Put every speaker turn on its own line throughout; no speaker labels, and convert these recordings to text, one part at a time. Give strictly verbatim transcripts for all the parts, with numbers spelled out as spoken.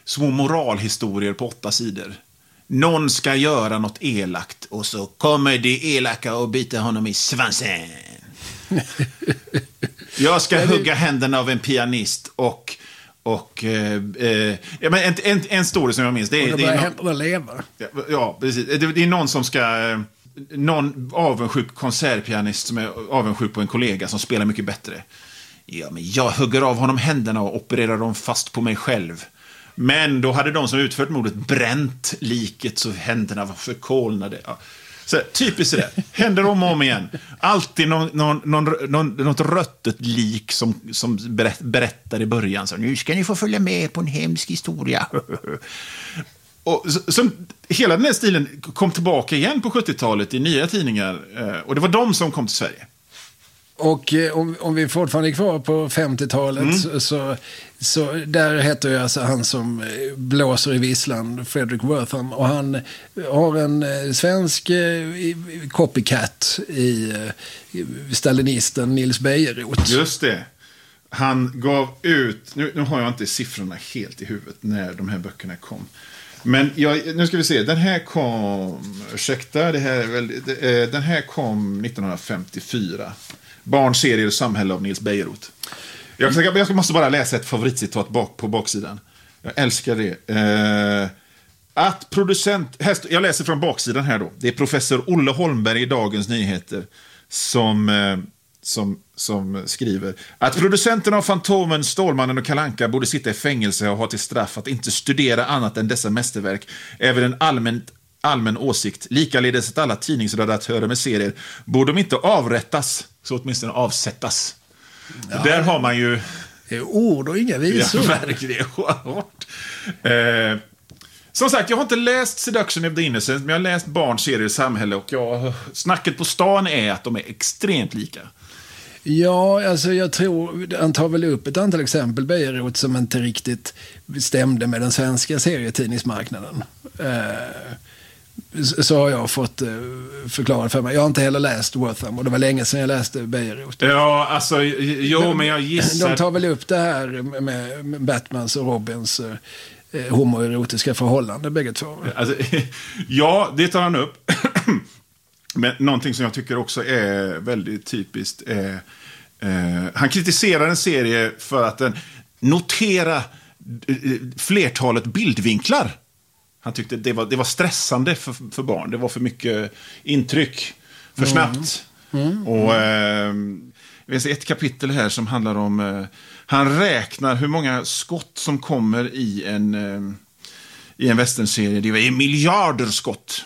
små moralhistorier på åtta sidor. Någon ska göra något elakt och så kommer det elaka och biter honom i svansen. Jag ska ja, det... hugga händerna av en pianist och och eh, eh, ja, men en, en, en story som jag minns, det är,
och
det är
händerna någon... leva.
Ja, ja, precis. Det, det är någon som ska eh, någon avundsjuk konsertpianist som är avundsjuk på en kollega som spelar mycket bättre. Ja, men jag hugger av honom händerna och opererar dem fast på mig själv. Men då hade de som utfört mordet bränt liket så händerna var förkolnade. Ja. Så typiskt det. Händer om och om igen. Alltid någon, någon, någon, någon, något röttet lik som, som berätt, berättar i början. Så, nu ska ni få följa med på en hemsk historia. Och så, så, hela den här stilen kom tillbaka igen på sjuttiotalet i nya tidningar. Och det var de som kom till Sverige.
Och eh, om, om vi fortfarande är kvar på femtiotalet mm. så, så, så där heter ju alltså han som blåser i visslan, Frederick Wertham, och han har en eh, svensk eh, copycat i eh, stalinisten Nils Bejerot.
Just det. Han gav ut, nu, nu har jag inte siffrorna helt i huvudet när de här böckerna kom. Men jag, nu ska vi se, den här kom, ursäkta, det här är väl, det, den här kom nittonhundrafemtiofyra. Barn, serier och samhälle av Nils Bejerot. Jag, ska, jag måste bara läsa ett favoritcitat bak på baksidan. Jag älskar det. Eh, att producent... Här, jag läser från baksidan här då. Det är professor Olle Holmberg i Dagens Nyheter som, eh, som, som skriver att producenten av Fantomen, Stålmannen och Kalle Anka borde sitta i fängelse och ha till straff att inte studera annat än dessa mästerverk. Även en allmänt allmän åsikt. Likaledes att alla tidningsredaktörer med serier borde de inte avrättas, så åtminstone avsättas. Ja, där har man ju...
Det är ord och inga visor.
Ja, verkligen hårt. Eh, som sagt, jag har inte läst Seduction of the Innocent, men jag har läst Barn, serier och samhälle, och jag, snacket på stan är att de är extremt lika.
Ja, alltså jag tror, han tar väl upp ett antal exempel, Bejerot, som inte riktigt stämde med den svenska serietidningsmarknaden. Eh, så har jag fått förklarat för mig. Jag har inte heller läst Wertham, och det var länge sedan jag läste Bejerot.
Ja, alltså, jo, men jag gissar...
De tar väl upp det här med Batmans och Robins eh, homoerotiska förhållande, bägge två.
Alltså, ja, det tar han upp. Men någonting som jag tycker också är väldigt typiskt är... Eh, han kritiserar en serie för att den notera flertalet bildvinklar. Han tyckte det var, det var stressande för, för barn. Det var för mycket intryck. För snabbt. Mm. Mm. Och eh, det finns ett kapitel här som handlar om... Eh, han räknar hur många skott som kommer i en, eh, i en westernserie. Det är miljarder skott.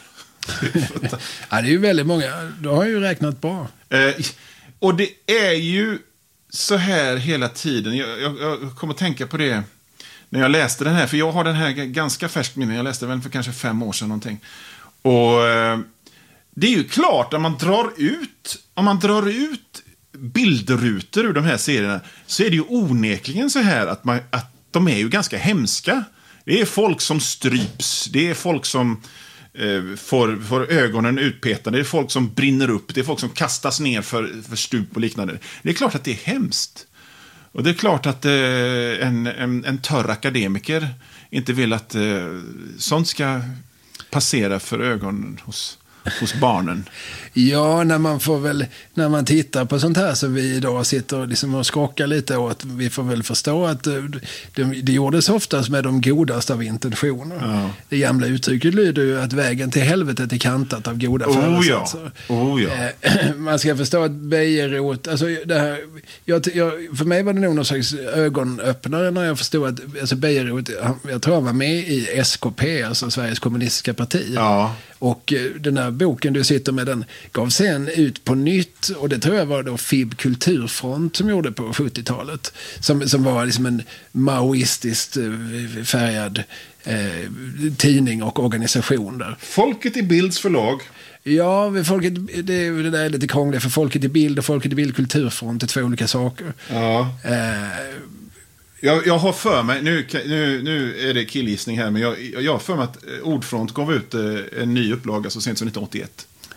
Ja, det är ju väldigt många. Du har ju räknat bra.
Eh, och det är ju så här hela tiden. Jag, jag, jag kommer att tänka på det när jag läste den här, för jag har den här ganska färskt minne. Jag läste den för kanske fem år sedan någonting. Och eh, det är ju klart, om man drar ut om man drar ut bildrutor ur de här serierna, så är det ju onekligen så här att, man, att de är ju ganska hemska. Det är folk som stryps, det är folk som eh, får, får ögonen utpetade, det är folk som brinner upp, det är folk som kastas ner för, för stup och liknande. Det är klart att det är hemskt. Och det är klart att eh, en, en, en törr akademiker inte vill att eh, sånt ska passera för ögonen hos, hos barnen.
Ja, när man får väl, när man tittar på sånt här så vi idag sitter liksom och skrockar lite åt, vi får väl förstå att det, det gjordes oftast med de godaste av intentioner. Ja. Det gamla uttrycket lyder ju att vägen till helvetet är kantat av goda
oh,
föresatser.
Ja. Oh, ja.
Man ska förstå att Bejerot, alltså det här, jag, jag, för mig var det nog någon slags ögonöppnare när jag förstod att alltså Bejerot, jag tror han var med i S K P, alltså Sveriges kommunistiska parti.
Ja.
Och den här boken du sitter med, den gav sen ut på nytt, och det tror jag var då F I B Kulturfront som gjorde på sjuttiotalet, som, som var liksom en maoistiskt färgad eh, tidning och organisation där.
Folket i Bilds förlag.
Ja, Folket, det, det där är lite krångligt, för Folket i Bild och Folket i Bild Kulturfront är två olika saker.
Ja.
Eh,
Jag, jag har för mig, nu, nu, nu är det killgissning här, men jag, jag har för mig att Ordfront gav ut en ny upplaga så sent som nittonhundraåttioett.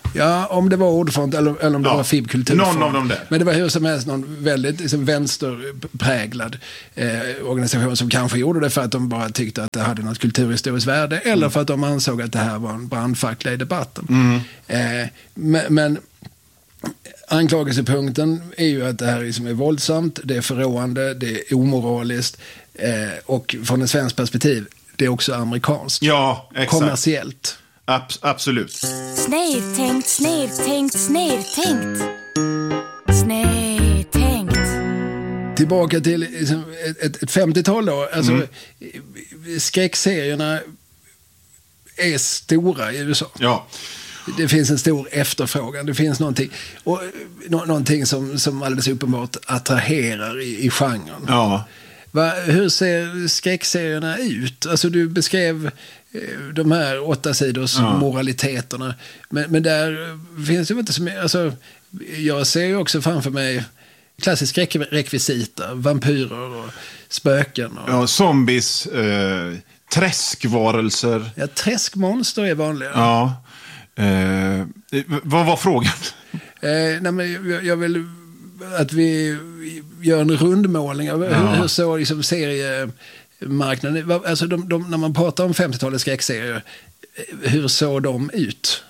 Ja, om det var Ordfront eller, eller om det
Ja,
var F I B-kultur.
någon av dem där.
Men det var hur som helst någon väldigt liksom, vänsterpräglad eh, organisation som kanske gjorde det för att de bara tyckte att det hade något kulturhistoriskt värde eller mm. för att de ansåg att det här var en brandfackla i debatten. Mm. Eh, men, men anklagelsepunkten är ju att det här liksom är våldsamt, det är förråande, det är omoraliskt eh, och från ett svenskt perspektiv, det är också amerikanskt.
Ja, exakt.
Kommersiellt.
Abs- absolut.
Snedtänkt, snedtänkt, snedtänkt. Snedtänkt.
Tillbaka till liksom, ett, ett femtiotal då. Alltså, mm. skräckserierna är stora i U S A.
Ja.
Det finns en stor efterfrågan. Det finns någonting, och, nå, någonting som, som alldeles uppenbart attraherar i, i genren.
Ja.
Va, hur ser skräckserierna ut? Alltså du beskrev de här åtta sidors ja. moraliteterna. Men, men där finns det inte så mycket. Alltså, jag ser ju också framför mig klassisk rekvisita, vampyrer och spöken. Och...
Ja, zombies, eh, träskvarelser.
Ja, träskmonster är vanliga.
Ja. Eh, vad var frågan?
Eh, nej, men jag, jag vill att vi gör en rundmålning av ja. hur, hur så liksom seriemarknaden, alltså de, de, när man pratar om femtiotalets skräckserier, hur såg de ut?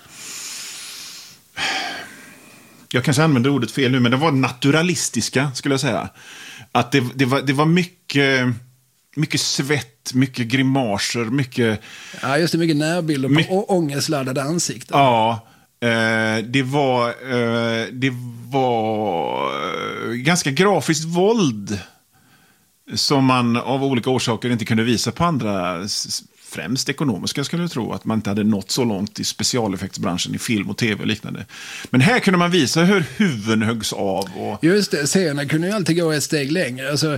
Jag kanske använder ordet fel nu, men de var naturalistiska skulle jag säga. Att det, det, var, det var mycket, mycket svett, mycket grimaser, mycket...
Ja, just det, mycket närbilder på my- ångestladdade ansikten.
Ja, eh, det var, eh, det var eh, ganska grafiskt våld som man av olika orsaker inte kunde visa på andra, främst ekonomiska skulle jag tro, att man inte hade nått så långt i specialeffektsbranschen i film och tv och liknande. Men här kunde man visa hur huvuden höggs av. Och...
Just det, serierna kunde ju alltid gå ett steg längre. Alltså,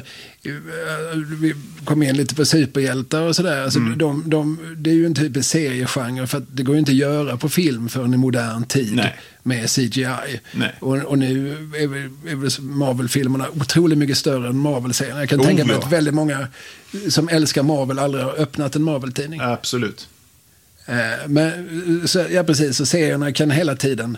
vi kom in lite på superhjältar och sådär. Alltså, mm. de, de, det är ju en typ av seriegenre för att det går ju inte att göra på film för en modern tid. Nej. Med C G I. Och, och nu är, vi, är vi Marvel-filmerna otroligt mycket större än Marvel-serierna. Jag kan oh, tänka mig ja. att väldigt många som älskar Marvel aldrig har öppnat en Marvel-tidning.
Absolut.
Eh, men, så, ja, precis. Så serierna kan hela tiden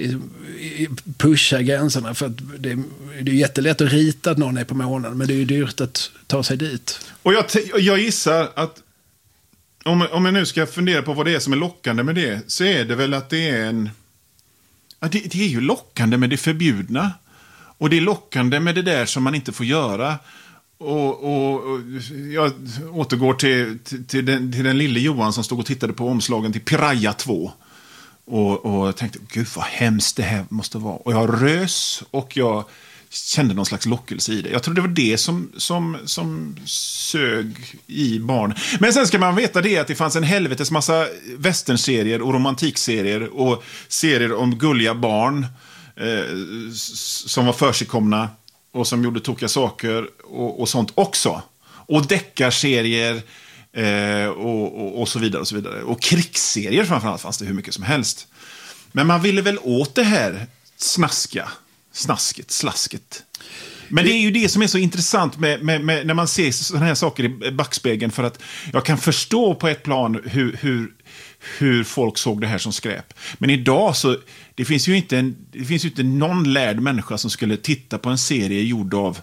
pusha gränserna. För att det, det är jättelätt att rita att någon är på månen, men det är ju dyrt att ta sig dit.
Och jag, t- jag gissar att om, om jag nu ska fundera på vad det är som är lockande med det, så är det väl att det är en... Ja, det, det är ju lockande med det förbjudna. Och det är lockande med det där som man inte får göra. Och, och, och jag återgår till, till, till, den, till den lille Johan som stod och tittade på omslagen till Piraya två. Och, och tänkte, gud vad hemskt det här måste vara. Och jag rös och jag kände någon slags lockelse i det. Jag tror det var det som, som, som sög i barn. Men sen ska man veta det att det fanns en helvetes massa westernserier och romantikserier och serier om gulliga barn eh, som var försigkomna och som gjorde tokiga saker och, och sånt också. Och deckarserier eh, och, och, och så vidare och så vidare. Och krigsserier framförallt fanns det hur mycket som helst. Men man ville väl åt det här snaska. Snasket, slasket. Men det är ju det som är så intressant med, med, med när man ser sådana här saker i backspegeln, för att jag kan förstå på ett plan hur, hur, hur folk såg det här som skräp. Men idag så det finns ju inte en, det finns ju inte någon lärd människa som skulle titta på en serie gjord av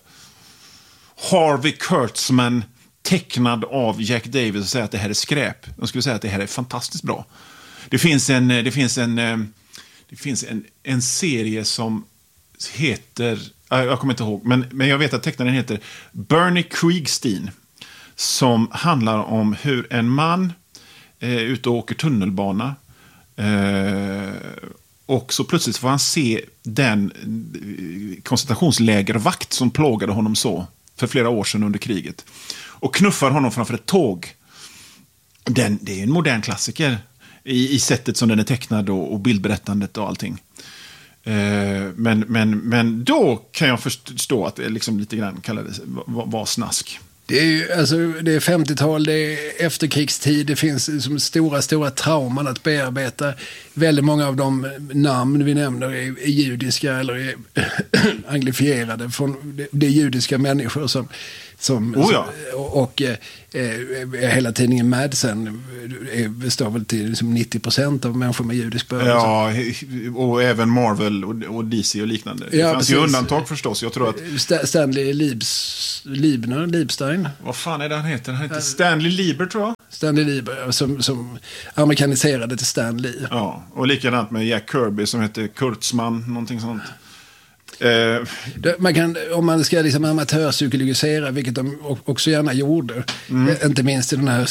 Harvey Kurtzman, tecknad av Jack Davis, och säga att det här är skräp. De skulle säga att det här är fantastiskt bra. Det finns en det finns en det finns en, en serie som heter, jag kommer inte ihåg, men, men jag vet att tecknaren heter Bernie Krigstein, som handlar om hur en man är eh, ute och åker tunnelbana eh, och så plötsligt får han se den koncentrationslägervakt som plågade honom så för flera år sedan under kriget och knuffar honom framför ett tåg. Den, det är en modern klassiker i, i sättet som den är tecknad och, och bildberättandet och allting. Men, men, men då kan jag förstå att det liksom lite grann kallades var, var snask.
Det är ju, alltså, det är femtiotal, det är efterkrigstid, det finns liksom stora, stora trauman att bearbeta. Väldigt många av de namn vi nämner är, är judiska eller är anglifierade från det, det är judiska människor som Som,
Oh ja.
och och eh, hela tidningen Madsen består väl till liksom nittio procent av människor med judisk början.
Ja, och även Marvel och, och D C och liknande. Det
Ja,
fanns
precis.
ju undantag förstås. Jag tror att...
St- Stanley Liebs, Liebner, Liebstein.
Vad fan är det han heter? Han heter Stanley Lieber, tror jag.
Stanley Lieber, som, som amerikaniserade till Stan Lee.
Ja, och likadant med Jack Kirby som heter Kurtzman, någonting sånt. Eh,
Man kan, om man ska liksom amatörpsykologisera, vilket de också gärna gjorde, mm. inte minst i den här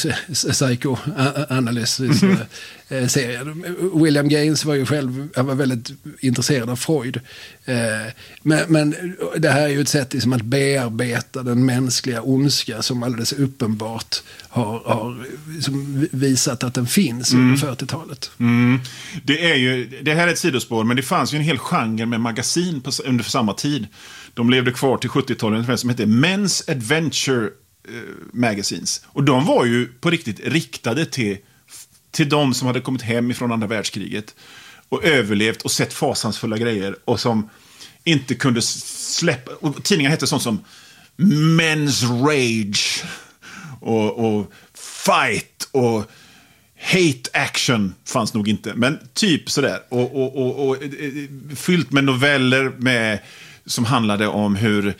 psykoanalysis-serien. William Gaines var ju själv, han var väldigt intresserad av Freud. Men, men det här är ju ett sätt liksom att bearbeta den mänskliga ondska som alldeles uppenbart har, har liksom visat att den finns mm. under fyrtiotalet.
Mm. Det är ju, det här är ett sidospår, men det fanns ju en hel genre med magasin på, under samma tid. De levde kvar till sjuttiotalet som hette Men's Adventure eh, Magazines. Och de var ju på riktigt riktade till, till de som hade kommit hem ifrån andra världskriget och överlevt och sett fasansfulla grejer och som inte kunde släppa. Och tidningar hette sånt som Men's Rage och, och Fight och Hate Action fanns nog inte, men typ sådär. Och, och, och, och fyllt med noveller med, som handlade om hur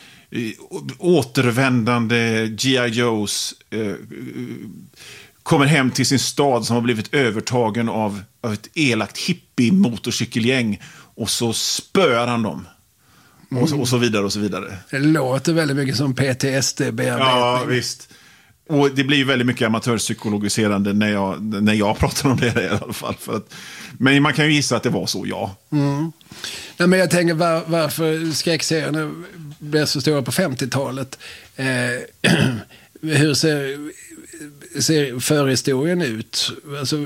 återvändande G I Joes eh, kommer hem till sin stad som har blivit övertagen av, av ett elakt hippie-motorcykelgäng och så spöar han dem. Mm. Och, så, och så vidare och så vidare.
Det låter väldigt mycket som P T S D-bearbetning.
Ja, visst. Och det blir ju väldigt mycket amatörpsykologiserande när jag, när jag pratar om det i alla fall. För att, men man kan ju gissa att det var så, ja.
Mm. Nej, men jag tänker var, varför skräckserierna blev så stora på femtiotalet. Eh, hur ser, ser förhistorien ut? Alltså,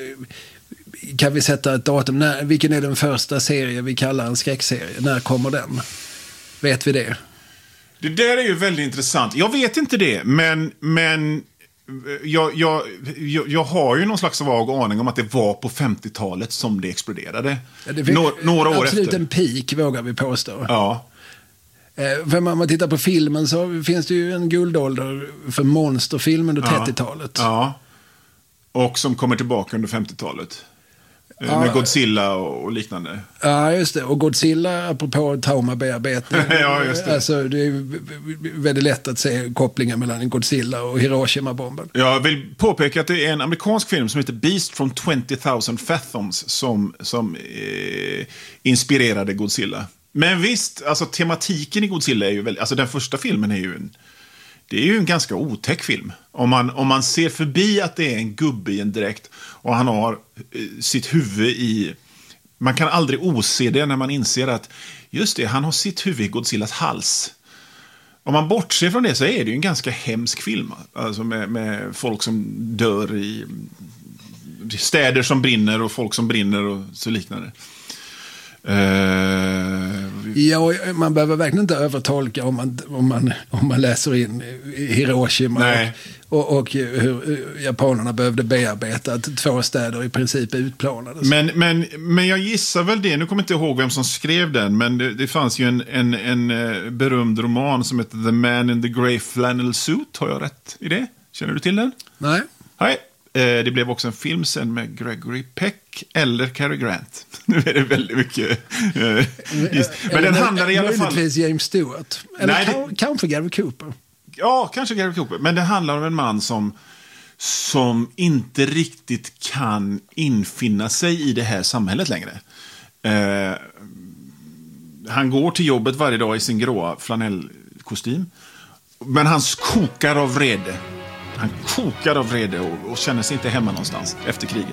kan vi sätta ett datum? När, vilken är den första serie vi kallar en skräckserie? När kommer den? Vet vi det?
Det där är ju väldigt intressant. Jag vet inte det, men, men jag, jag, jag, jag har ju någon slags vag aning om att det var på femtiotalet som det exploderade. Ja, det Nå, några år
absolut
efter.
En peak, vågar vi påstå.
Ja.
Eh, för om man tittar på filmen så finns det ju en guldålder för monsterfilm under
ja.
trettiotalet.
Ja, och som kommer tillbaka under femtiotalet.
Ja.
Med Godzilla och liknande.
Ja, just det. Och Godzilla, apropå traumabearbetning.
Ja, just det.
Alltså, det är väldigt lätt att se kopplingen mellan Godzilla och Hiroshima-bomben.
Jag vill påpeka att det är en amerikansk film som heter Beast from twenty thousand Fathoms som, som eh, inspirerade Godzilla. Men visst, alltså tematiken i Godzilla är ju väldigt... Alltså den första filmen är ju en... Det är ju en ganska otäck film. Om man, om man ser förbi att det är en gubbe i en dräkt och han har eh, sitt huvud i... Man kan aldrig ose det när man inser att just det, han har sitt huvud i Godzillas hals. Om man bortser från det så är det ju en ganska hemsk film. Alltså med, med folk som dör i städer som brinner och folk som brinner och så liknande. Uh,
ja, man behöver verkligen inte övertolka om man, om man, om man läser in Hiroshima
nej.
och, och hur japanerna behövde bearbeta att två städer i princip utplånades.
Men, men, men jag gissar väl det, nu kommer jag inte ihåg vem som skrev den, men det, det fanns ju en, en, en berömd roman som heter The Man in the Grey Flannel Suit, har jag rätt i det? Känner du till den?
Nej.
Nej. Det blev också en film sen med Gregory Peck eller Cary Grant. Nu är det väldigt mycket... Just. Men eller, den handlar i alla fall...
Möjligtvis James Stewart. Eller
Nej,
kan, det... kanske Gary Cooper.
Ja, kanske Gary Cooper. Men det handlar om en man som, som inte riktigt kan infinna sig i det här samhället längre. Eh, han går till jobbet varje dag i sin gråa flanellkostym. Men han kokar av vrede. Han kokar av vrede och, och känner sig inte hemma någonstans efter kriget.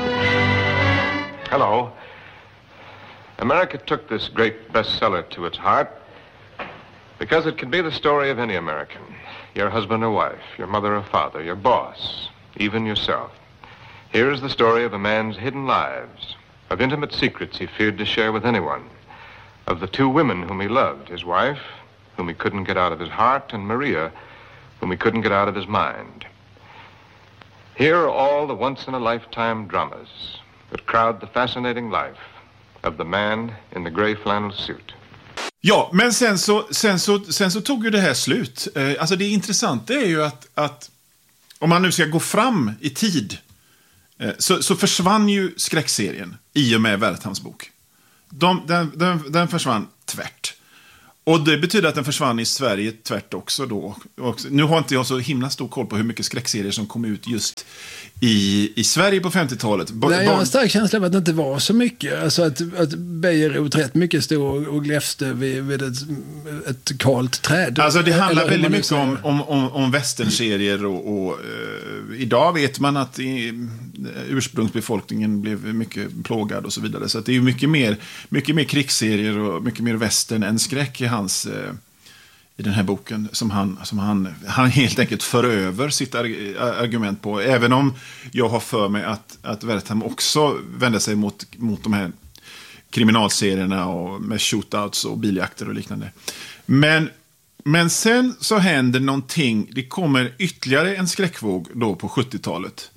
Hello. America took this great bestseller to its heart because it could be the story of any American. Your husband or wife, your mother or father, your boss, even yourself. Here is the story of a man's hidden lives, of intimate secrets he feared to share with anyone, of the two women whom he loved, his wife, whom he couldn't get out of his heart, and Maria, whom he couldn't get out of his mind. Here are all the once-in-a-lifetime dramas that crowd the fascinating life of the man in the gray flannel suit.
Ja, men sen så, sen så, sen så tog ju det här slut. Eh, alltså det intressanta är ju att, att om man nu ska gå fram i tid eh, så, så försvann ju skräckserien i och med Werthams bok. De, den, den, den försvann tvärt. Och det betyder att den försvann i Sverige tvärt också då. Och nu har inte jag så himla stor koll på hur mycket skräckserier som kom ut just i, i Sverige på femtiotalet. Ba-
Nej, jag har en stark känsla av att det inte var så mycket. Alltså att, att Bejerot rätt mycket stod och gläfste vid, vid ett, ett kalt träd.
Alltså det handlar
Eller,
väldigt mycket om, om, om, om västernserier och, och uh, idag vet man att i, uh, ursprungsbefolkningen blev mycket plågad och så vidare. Så att det är ju mycket mer, mycket mer krigsserier och mycket mer västern än skräck i hans... Uh, i den här boken som han, som han, han helt enkelt för över sitt argument på. Även om jag har för mig att, att Wertham också vänder sig mot, mot de här kriminalserierna och med shootouts och biljakter och liknande. Men, men sen så händer någonting. Det kommer ytterligare en skräckvåg då på sjuttiotalet.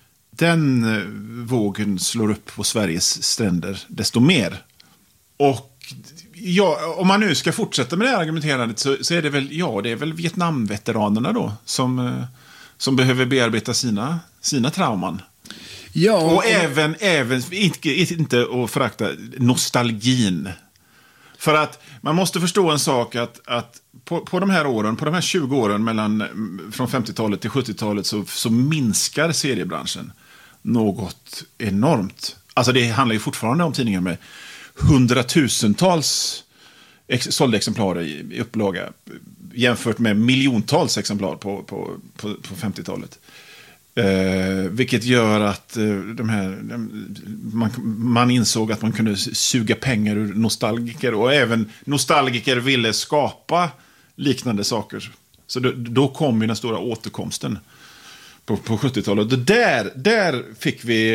Den vågen slår upp på Sveriges stränder desto mer. Och ja, om man nu ska fortsätta med det här argumenterandet så, så är det väl, ja, det är väl Vietnamveteranerna då som, som behöver bearbeta sina, sina trauman.
Ja,
och,
och
även, även inte, inte att förakta nostalgin. För att man måste förstå en sak att, att på, på de här åren, på de här tjugo åren mellan, från femtiotalet till sjuttiotalet så, så minskar seriebranschen något enormt. Alltså det handlar ju fortfarande om tidningar med hundratusentals ex- sålda exemplar i, i upplaga jämfört med miljontals exemplar på, på, på, på femtiotalet. Eh, vilket gör att eh, de här, man, man insåg att man kunde suga pengar ur nostalgiker och även nostalgiker ville skapa liknande saker. Så då, då kom ju den stora återkomsten på, på sjuttiotalet. Och där, där fick vi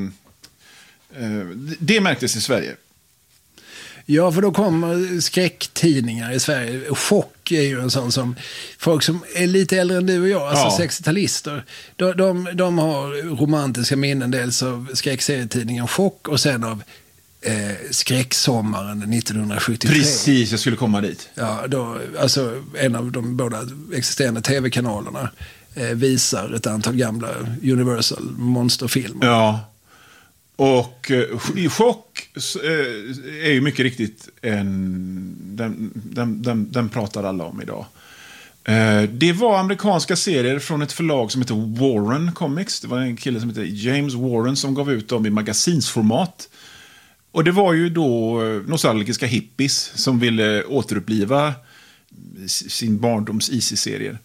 eh, eh, det märktes i Sverige.
Ja, för då kommer skräcktidningar i Sverige. Chock är ju en sån som folk som är lite äldre än du och jag, alltså
ja.
sextiotalister. De, de, de har romantiska minnen dels av skräckserietidningen Chock och sen av eh, skräcksommaren nittonhundrasjuttiotre.
Precis, jag skulle komma dit.
Ja, då, alltså en av de båda existerande tv-kanalerna eh, visar ett antal gamla Universal monsterfilmer.
Ja. Och i Chock är ju mycket riktigt en, den, den, den, den pratar alla om idag. Det var amerikanska serier från ett förlag som heter Warren Comics. Det var en kille som heter James Warren som gav ut dem i magasinsformat. Och det var ju då nostalgiska hippies som ville återuppliva sin barndoms Easy-serier.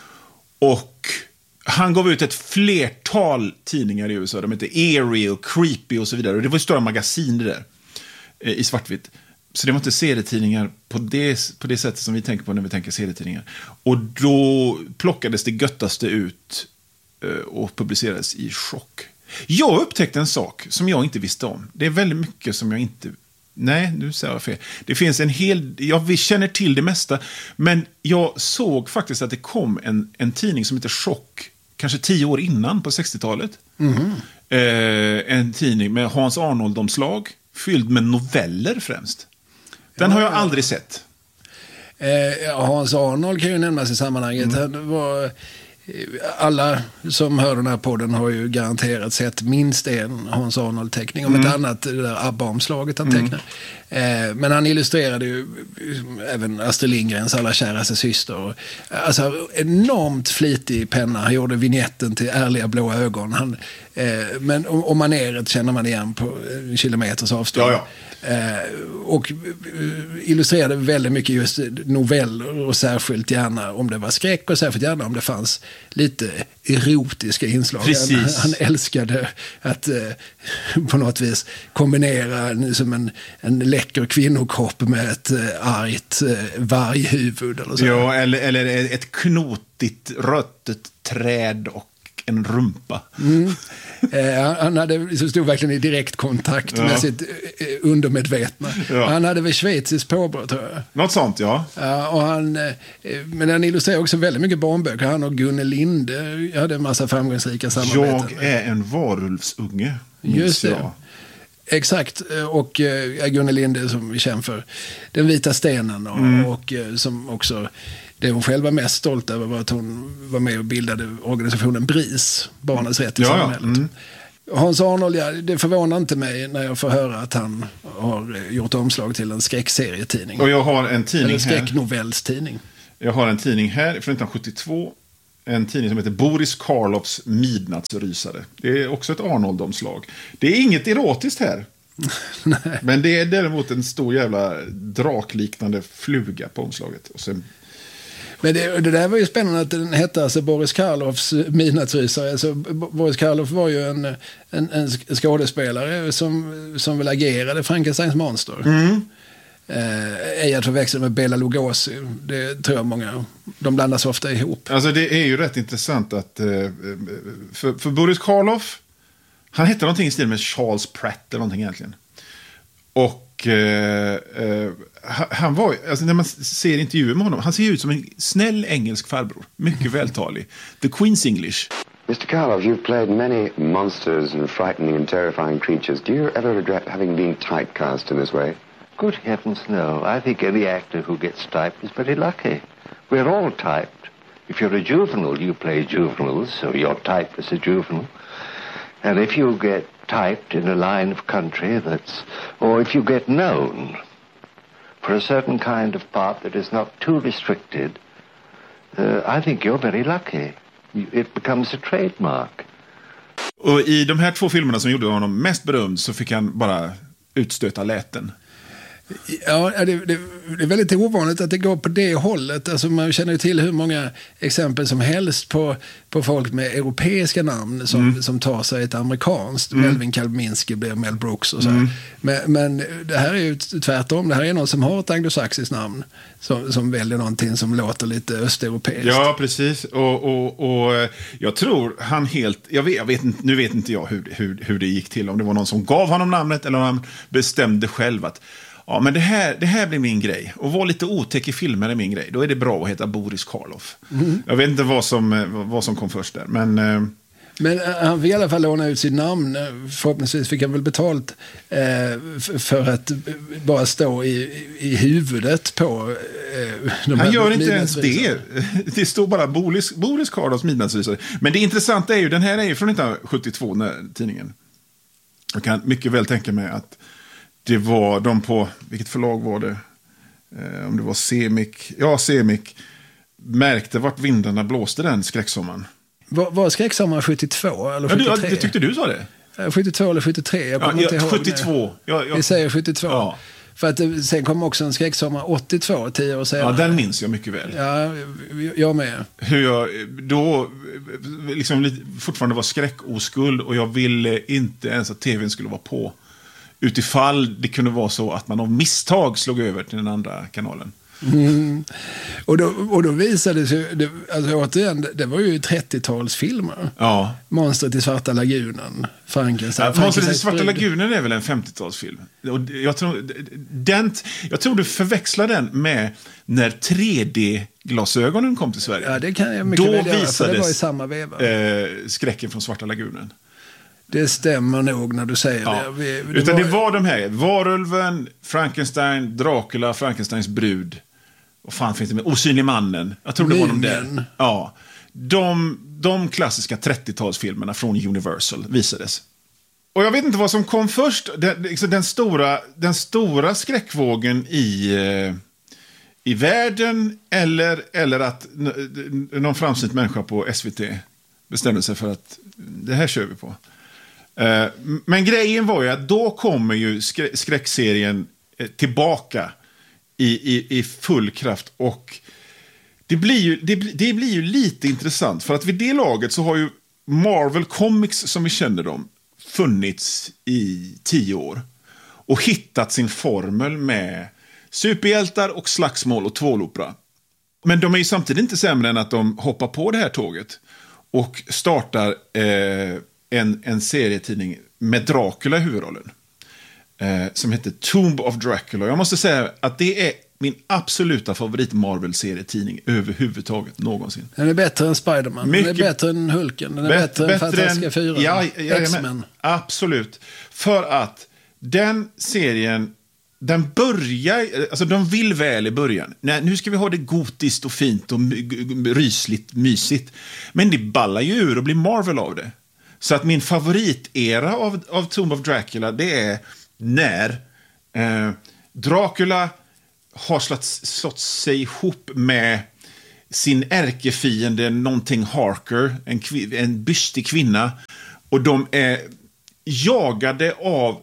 Och han gav ut ett flertal tidningar i U S A. De hette Eerie och Creepy och så vidare. Och det var ju stora magasin det där. Eh, I svartvitt. Så det var inte serietidningar på det, på det sättet som vi tänker på när vi tänker serietidningar. Och då plockades det göttaste ut eh, och publicerades i Chock. Jag upptäckte en sak som jag inte visste om. Det är väldigt mycket som jag inte... Nej, nu säger jag fel. Det finns en hel... Jag känner till det mesta. Men jag såg faktiskt att det kom en, en tidning som heter Chock. Kanske tio år innan på sextiotalet. Mm. Eh, en tidning med Hans Arnold-omslag. Fylld med noveller främst. Den ja, har jag aldrig sett.
Eh, Hans Arnold kan ju nämnas i sammanhanget. Mm. Han var... Alla som hör den här podden har ju garanterat sett minst en Hans Arnold-teckning. Om mm. ett annat, det där ABBA-omslaget han tecknar. Mm. Eh, men han illustrerade ju även Astrid Lindgrens Alla käraste syster. Alltså enormt flitig penna. Han gjorde vignetten till Ärliga blå ögon. Han, eh, men om, om maneret känner man igen på en kilometers avstånd. Ja, ja. Eh, och illustrerade väldigt mycket just noveller och särskilt gärna om det var skräck och särskilt gärna om det fanns lite erotiska inslag. Han, han älskade att eh, på något vis kombinera som en, en läcker kvinnokropp med ett eh, argt eh, varghuvud eller så.
Ja, eller, eller ett knotigt röttet träd och en rumpa.
Mm. Eh, han hade, så stod verkligen i direkt kontakt ja. med sitt eh, undermedvetna. Ja. Han hade väl schweiziskt påbrå, tror jag.
Något sånt, ja.
Ja och han, eh, men han illustrerar också väldigt mycket barnböcker. Han och Gunnel Linde hade en massa framgångsrika samarbeten.
Jag är en varulvsunge.
Just det. Exakt, och äh, Gunnel Linde som vi känner för Den vita stenen och, mm. och äh, som också, det hon själv var mest stolt över var att hon var med och bildade organisationen BRIS, Barnens rätt i
ja,
samhället.
Ja. Mm.
Hans Arnold, ja, det förvånar inte mig när jag får höra att han har gjort omslag till en skräckserietidning.
Och jag har en tidning
Eller skräcknovellstidning.
Jag har en tidning här från nittonhundrasjuttiotvå. En tidning som heter Boris Karloffs midnattsrysare. Det är också ett Arnold-omslag. Det är inget erotiskt här.
Nej.
Men det är däremot en stor jävla drakliknande fluga på omslaget. Och sen...
Men det, det där var ju spännande att den hette alltså Boris Karloffs midnattsrysare. Alltså, Boris Karloff var ju en, en, en skådespelare som, som väl agerade Frankensteins monster. Mm. Eh, ej att förväxla med Bela Lugosi. Det tror jag många, de blandas ofta ihop.
Alltså det är ju rätt intressant att eh, för, för Boris Karloff, han hette någonting i stil med Charles Pratt eller någonting egentligen. Och eh, eh, han var, alltså när man ser intervjuer med honom, han ser ut som en snäll engelsk farbror. Mycket vältalig. The Queen's English.
Mister Karloff, you've played many monsters and frightening and terrifying creatures. Do you ever regret having been typecast in this way?
Good heavens, no. I think any actor who gets typed is very lucky. We're all typed. If you're a juvenile, you play juveniles, so you're typed as a juvenile. And if you get typed in a line of country that's, or if you get known for a certain kind of part that is not too restricted, uh, I think you're very lucky. It becomes a trademark.
Och i de här två filmerna som gjorde honom mest berömd så fick han bara utstöta läten.
Ja, det, det, det är väldigt ovanligt att det går på det hållet. Alltså man känner ju till hur många exempel som helst på, på folk med europeiska namn som, mm. som tar sig ett amerikanskt. Mm. Melvin Kalminski blir Mel Brooks och så. Mm. Men, men det här är ju tvärtom. Det här är någon som har ett anglosaxiskt namn som, som väljer någonting som låter lite östeuropeiskt.
Ja, precis. Och, och, och jag tror han helt... Jag vet, jag vet, nu vet inte jag hur, hur, hur det gick till. Om det var någon som gav honom namnet eller om han bestämde själv att ja, men det här, det här blir min grej. Och vara lite otäck i filmer är min grej. Då är det bra att heta Boris Karloff. Mm. Jag vet inte vad som, vad som kom först där. Men, eh...
men han fick i alla fall låna ut sitt namn. Förhoppningsvis fick han väl betalt eh, för att bara stå i, i huvudet på eh, de
Han gör inte ens det. Det står bara Boris, Boris Karloffs midnattsrysare. Men det intressanta är ju, den här är ju från nittonhundrasjuttiotvå, när tidningen. Jag kan mycket väl tänka mig att det var de på, vilket förlag var det? Eh, om det var Semik. Ja, Semik märkte vart vindarna blåste den skräcksommaren.
Var, var skräcksommaren sjuttiotvå eller sjuttiotre?
Ja, det tyckte du sa det.
sjuttiotvå eller sjuttiotre, jag kommer ja, inte ihåg.
sjuttiotvå. Ja, ja.
Vi säger sjuttiotvå.
Ja.
För att sen kom också en skräcksommar åttiotvå, tio år senare.
Ja, den minns jag mycket väl.
Ja, jag med.
Hur jag då liksom fortfarande var skräckoskuld och jag ville inte ens att tvn skulle vara på. Utifall det kunde vara så att man av misstag slog över till den andra kanalen.
Mm. Och, då, och då visade sig, det, alltså återigen, det var ju trettiotalsfilmer.
Ja.
Monstret i Svarta lagunen, Frankenstein.
Ja, Monstret i Svarta lagunen är väl en femtiotalsfilm. Och jag tror, den, jag tror du förväxlar den med när tre D-glasögonen kom till Sverige.
Ja, det kan jag mycket
då
väl göra,
visades,
för det var i samma veva.
Eh, skräcken från Svarta lagunen.
Det stämmer nog när du säger
ja.
det. Vi, det
Utan
var...
det var de här, Varulven, Frankenstein, Dracula, Frankensteins brud. Och fan finns det med? Osynlig mannen. Jag tror det var de där. Ja. De, de klassiska trettiotalsfilmerna från Universal visades. Och jag vet inte vad som kom först. Den, liksom den, stora, den stora skräckvågen i, i världen eller, eller att någon framsynt människa på S V T bestämde sig för att det här kör vi på. Men grejen var ju att då kommer ju skräckserien tillbaka i, i, i full kraft. Och det blir, ju, det, det blir ju lite intressant. För att vid det laget så har ju Marvel Comics, som vi känner dem, funnits i tio år. Och hittat sin formel med superhjältar och slagsmål och tvålopera. Men de är ju samtidigt inte sämre än att de hoppar på det här tåget. Och startar eh, en, en serietidning med Dracula i huvudrollen. Eh, som heter Tomb of Dracula. Jag måste säga att det är min absoluta favorit Marvel-serietidning överhuvudtaget någonsin. Den är
bättre än Spider-Man. Mycket, den är bättre än Hulken. Den är bättre, bättre än Fantastiska fyra.
Ja, ja,
X-Men.
Absolut. För att den serien, den börjar, alltså de vill väl i början. Nej, nu ska vi ha det gotiskt och fint och rysligt, mysigt. Men det ballar ju ur och blir Marvel av det. Så att min favoritera av, av Tomb of Dracula, det är när eh, Dracula har slått, slått sig ihop med sin ärkefiende, någonting Harker, en, kv- en bystig kvinna. Och de är jagade av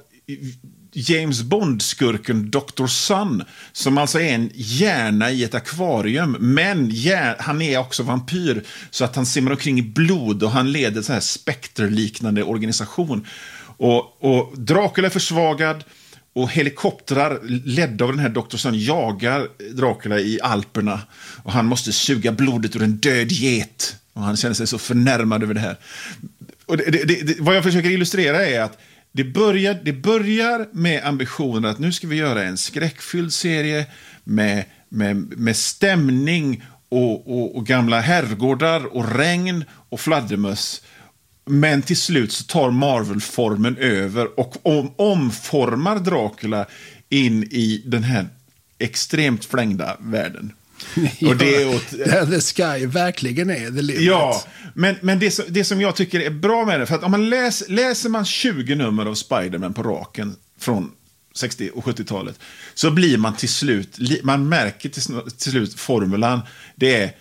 James Bond-skurken doktor Sun, som alltså är en hjärna i ett akvarium, men hjär- han är också vampyr, så att han simmar omkring i blod och han leder en sån här spekterliknande organisation. Och, och Dracula är försvagad och helikoptrar ledda av den här doktor Sun jagar Dracula i Alperna och han måste suga blodet ur en död get och han känner sig så förnärmad över det här. Och det, det, det, vad jag försöker illustrera är att Det börjar, det börjar med ambitionen att nu ska vi göra en skräckfylld serie med, med, med stämning och, och, och gamla herrgårdar och regn och fladdermöss. Men till slut så tar Marvel-formen över och om, omformar Dracula in i den här extremt flängda världen.
Ja, och det är åt, där the sky verkligen är the limit.
Ja, men, men det, det som jag tycker är bra med det, för att om man läs, läser man tjugo nummer av Spider-Man på raken från sextio- och sjuttiotalet, så blir man till slut, man märker till, till slut formulan. Det är,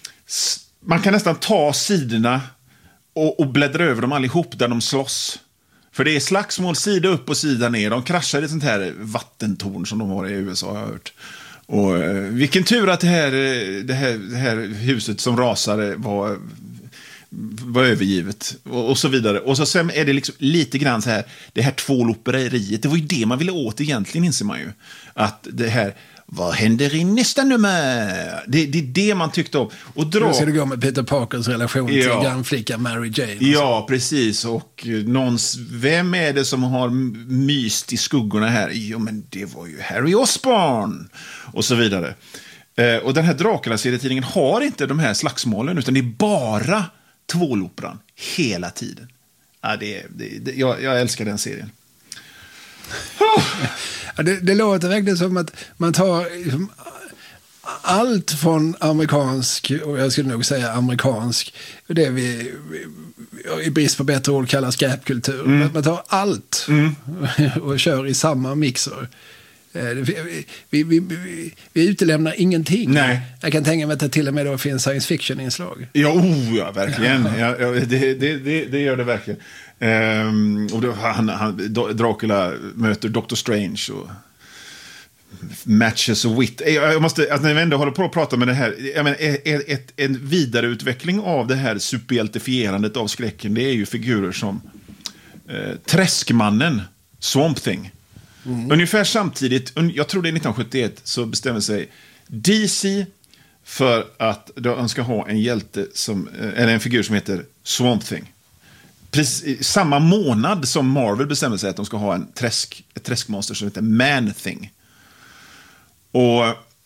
man kan nästan ta sidorna och, och bläddra över dem allihop där de slåss. För det är slagsmål sida upp och sida ner. De kraschar i ett sånt här vattentorn som de har i U S A, har jag hört. Och eh, vilken tur att det här, det här, det här huset som rasade var, var övergivet och, och så vidare. Och så sen är det liksom lite grann så här, det här tvåloperiet, det var ju det man ville åt egentligen, inser man ju. Att det här, vad händer i nästa nummer? Det, det är det man tyckte om. Och dra...
Då ska det gå med Peter Parkers relation
ja.
till grannflickan Mary Jane.
Ja, precis. Och någons, vem är det som har myst i skuggorna här? Jo, men det var ju Harry Osborn. Och så vidare. Eh, och den här Dracula-serietidningen har inte de här slagsmålen, utan det är bara tvåloperan hela tiden. Ja, det, det, det, jag, jag älskar den serien. Oh.
Ja, det, det låter verkligen som att man tar liksom allt från amerikansk, och jag skulle nog säga amerikansk, det vi, vi i brist på bättre ord kallar skräpkultur. Mm. Man tar allt mm. och kör i samma mixer. Vi, vi, vi, vi, vi utelämnar ingenting.
Nej.
Jag kan tänka mig att det till och med då finns science fiction-inslag.
Ja, oh, ja verkligen. Ja, ja, det, det, det, det gör det verkligen. Um, och då, han, han, Dracula möter doktor Strange och matches och wit. Jag måste, alltså, när vi ändå håller på att prata med det här, jag menar, ett, ett, en vidareutveckling av det här superhjältefierandet av skräcken, det är ju figurer som eh, Träskmannen, Swamp Thing. Mm. Ungefär samtidigt, jag tror det är nittonhundrasjuttioett, så bestämmer sig D C för att de ska ha en hjälte som, eller en figur som heter Swamp Thing. Precis, samma månad som Marvel bestämmer sig att de ska ha en träsk, ett träskmonster som heter Man Thing. Och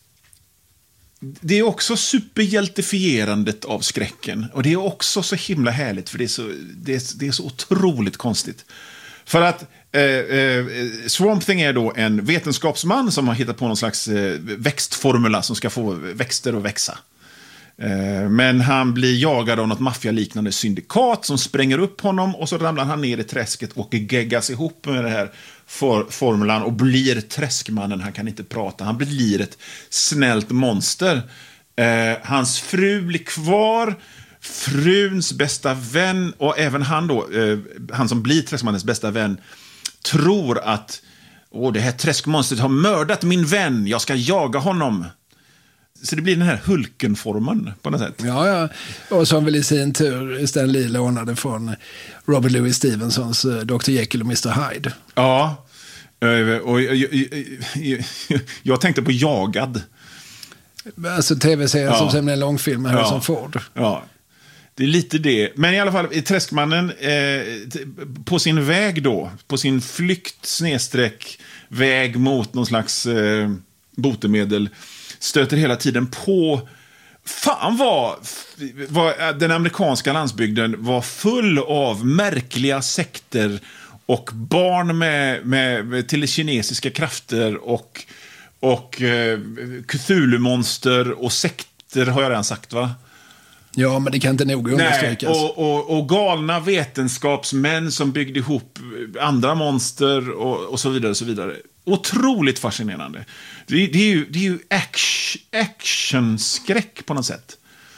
det är också superhjältefierandet av skräcken. Och det är också så himla härligt, för det är så, det är, det är så otroligt konstigt. För att eh, eh, Swamp Thing är då en vetenskapsman som har hittat på någon slags eh, växtformula som ska få växter att växa. Eh, men han blir jagad av något maffialiknande syndikat som spränger upp honom, och så ramlar han ner i träsket och geggas ihop med det här for, formulan och blir träskmannen. Han kan inte prata, han blir ett snällt monster. Eh, hans fru blir kvar. Fruns bästa vän, och även han då, eh, han som blir träskmannens bästa vän, tror att åh, det här träskmonstret har mördat min vän, jag ska jaga honom. Så det blir den här Hulken-formen på något sätt.
Ja, ja. Och som väl i sin tur Stan Lee lånade från Robert Louis Stevensons doktor Jekyll och mister Hyde.
Ja, och jag, jag, jag, jag tänkte på Jagad.
Alltså tv-serien ja. som sen är en långfilm med Harrison
ja.
Ford.
Ja. Det är lite det. Men i alla fall, i Träskmannen eh, på sin väg då, på sin flykt snedsträck väg mot någon slags eh, botemedel, stöter hela tiden på, fan vad, vad den amerikanska landsbygden var full av märkliga sekter och barn med, med, med telekinesiska krafter och, och eh, Cthulhu-monster och sekter har jag redan sagt, va?
Ja, men det kan inte nog understrykas.
Nej, och, och, och galna vetenskapsmän som byggde ihop andra monster och, och så vidare och så vidare. Otroligt fascinerande. Det, det är ju, det är ju action, actionskräck på något sätt.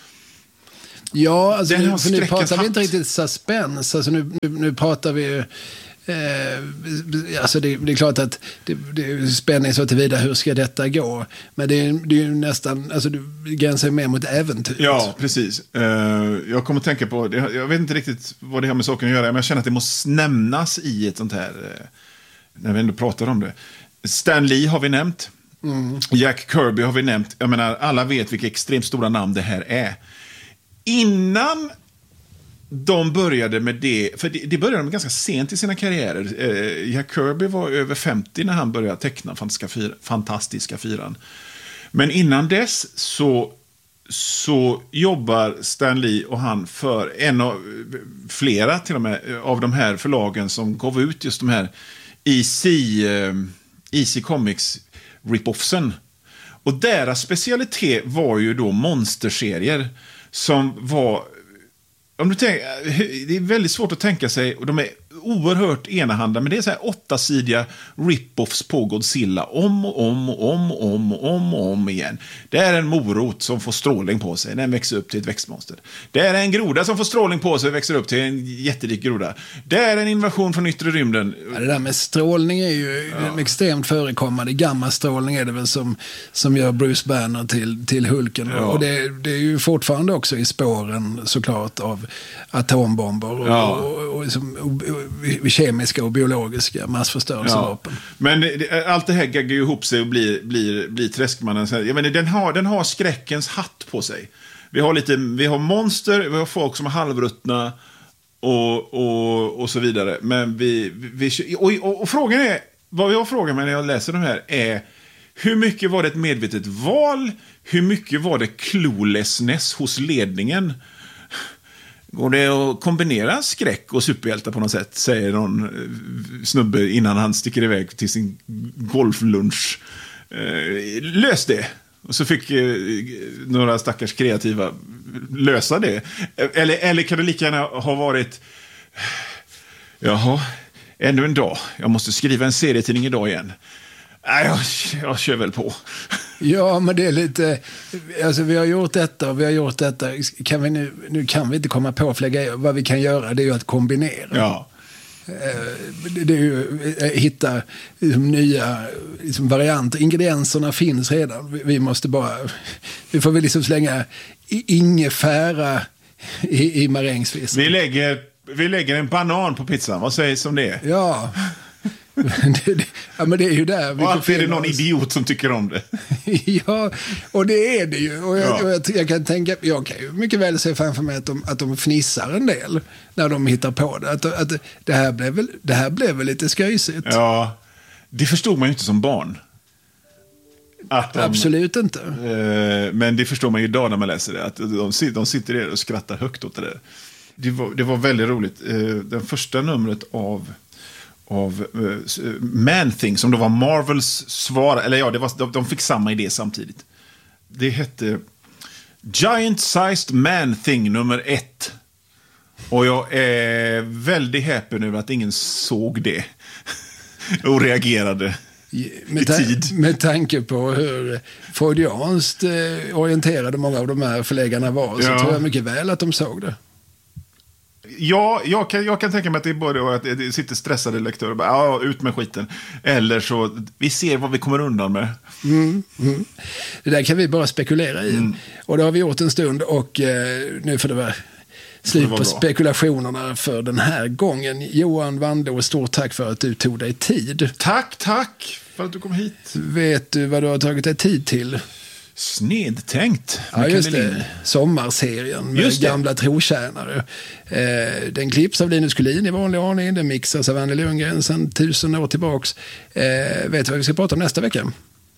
Ja, alltså nu, för nu pratar
hatt.
vi inte riktigt suspense. Alltså nu, nu, nu pratar vi eh, alltså det, det är klart att det, det är spänning så tillvida hur ska detta gå. Men det är, det är ju nästan, alltså du gränsar mer mot äventyr.
Ja, precis. Uh, jag kommer att tänka på, det, jag vet inte riktigt vad det har med saken att göra, men jag känner att det måste nämnas i ett sånt här, uh, när vi ändå pratar om det. Stan Lee har vi nämnt. Mm. Jack Kirby har vi nämnt. Jag menar, alla vet vilka extremt stora namn det här är. Innan de började med det, för det, det började de ganska sent i sina karriärer. Eh, Jack Kirby var över femtio när han började teckna Fantastiska, fyra, Fantastiska fyran. Men innan dess så, så jobbar Stan Lee och han för en av flera till och med av de här förlagen som gav ut just de här E C, eh, E C Comics rip-offsen. Och deras specialitet var ju då monsterserier som var, om du tänker, det är väldigt svårt att tänka sig, och de är oerhört enahanda, men det är så här åttasidiga rip-offs på Godzilla om och om och om och om och om och om igen. Det är en morot som får strålning på sig, den växer upp till ett växtmonster. Det är en groda som får strålning på sig och växer upp till en jättelik groda. Det är en invasion från yttre rymden.
Ja, det där med strålning är ju ja. extremt förekommande. Gammastrålning är det väl som, som gör Bruce Banner till, till Hulken. Ja. Och det, det är ju fortfarande också i spåren såklart av atombomber och, ja. och, och, och, och, och kemiska och biologiska massförstörelsevapen. Ja. Men
det, allt det här gaggar ju ihop sig och blir, blir, blir träskmannen. Jag menar, den, har, den har skräckens hatt på sig. Vi har, lite, vi har monster, vi har folk som är halvruttna och, och, och så vidare. Men vi, vi och, och, och frågan är, vad jag frågar mig när jag läser de här är, hur mycket var det ett medvetet val? Hur mycket var det cluelessness hos ledningen? Går det att kombinera skräck och superhjältar på något sätt, säger någon snubbe innan han sticker iväg till sin golflunch. Eh, lös det. Och så fick eh, några stackars kreativa lösa det. Eller, eller kan det lika gärna ha varit, jaha, ännu en dag. Jag måste skriva en serietidning idag igen. Nej, jag, jag kör väl på.
Ja, men det är lite, alltså vi har gjort detta och vi har gjort detta. Kan vi nu, nu kan vi inte komma på fler grejer. Vad vi kan göra, det är ju att kombinera.
Ja.
Det är ju att hitta liksom, nya liksom, varianter. Ingredienserna finns redan. Vi måste bara, vi får väl liksom slänga ingefära i, i marängsvissen.
Vi lägger, vi lägger en banan på pizzan, vad sägs om det?
Ja. det, det, ja, men det är ju där vi
och alltid är det någon idiot som tycker om det.
Ja, och det är det ju. Och jag,
ja.
och jag, jag kan tänka, jag kan ju mycket väl se framför mig att de, att de fnissar en del när de hittar på det. Att, att det, här blev väl, det här blev väl lite skojsigt.
Ja, det förstod man ju inte som barn. Att de,
absolut inte.
Eh, men det förstår man ju idag när man läser det. Att de, de sitter där och skrattar högt åt det där. Det var, det var väldigt roligt. Eh, den första numret av av uh, Man-Thing, som då var Marvels svar, eller ja, det var, de, de fick samma idé samtidigt. Det hette Giant-Sized Man-Thing nummer ett. Och jag är väldigt häpen över att ingen såg det och reagerade
med,
i tid.
Ta- med tanke på hur freudianskt eh, orienterade många av de här förläggarna var, så ja. tror jag mycket väl att de såg det.
Ja, jag kan, jag kan tänka mig att det är både att det sitter stressade lektörer och bara, ja, ut med skiten. Eller så, vi ser vad vi kommer undan med.
Mm, mm. Det där kan vi bara spekulera i. Mm. Och det har vi gjort en stund och eh, nu får det vara slut på spekulationerna för den här gången. Johan Wandå, stort tack för att du tog dig tid.
Tack, tack för att du kom hit.
Vet du vad du har tagit dig tid till?
Snedtänkt.
Ja, just det. Sommarserien med just gamla trotjänare. Eh, den klipps av Linus Kullin i vanlig ordning. Den mixas av Annie Lundgren sedan tusen år tillbaks. Eh, vet du vad vi ska prata om nästa vecka?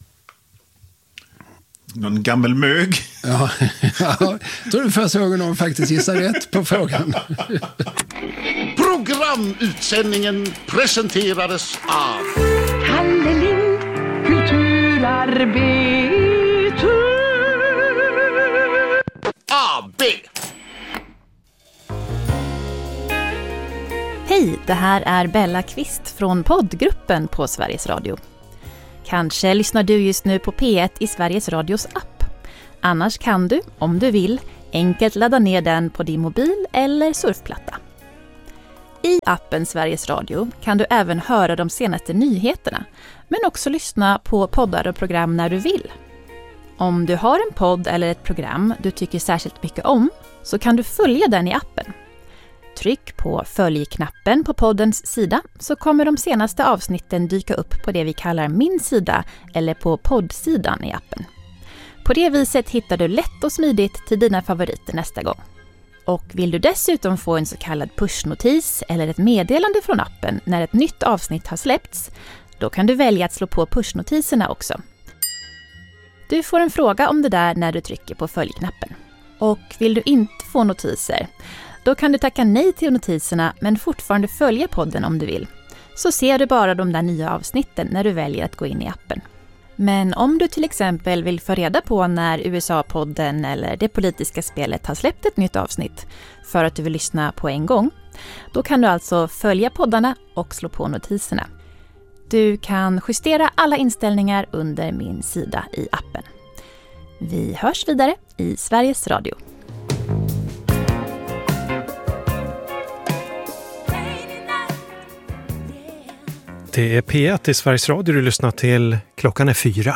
Någon gammal mög.
Ja, ja. Tror du första gången någon faktiskt gissar rätt på frågan.
Programutsändningen presenterades av
Kalle Lind, kulturarbetare
A B.
Hej, det här är Bella Kvist från poddgruppen på Sveriges Radio. Kanske lyssnar du just nu på P ett i Sveriges Radios app. Annars kan du, om du vill, enkelt ladda ner den på din mobil eller surfplatta. I appen Sveriges Radio kan du även höra de senaste nyheterna, men också lyssna på poddar och program när du vill. Om du har en podd eller ett program du tycker särskilt mycket om, så kan du följa den i appen. Tryck på följ-knappen på poddens sida så kommer de senaste avsnitten dyka upp på det vi kallar min sida eller på poddsidan i appen. På det viset hittar du lätt och smidigt till dina favoriter nästa gång. Och vill du dessutom få en så kallad pushnotis eller ett meddelande från appen när ett nytt avsnitt har släppts, då kan du välja att slå på pushnotiserna också. Du får en fråga om det där när du trycker på följ-knappen. Och vill du inte få notiser, då kan du tacka nej till notiserna men fortfarande följa podden om du vill. Så ser du bara de där nya avsnitten när du väljer att gå in i appen. Men om du till exempel vill få reda på när U S A-podden eller det politiska spelet har släppt ett nytt avsnitt för att du vill lyssna på en gång, då kan du alltså följa poddarna och slå på notiserna. Du kan justera alla inställningar under min sida i appen. Vi hörs vidare i Sveriges Radio.
Det är P ett i Sveriges Radio du lyssnar till. Klockan är fyra.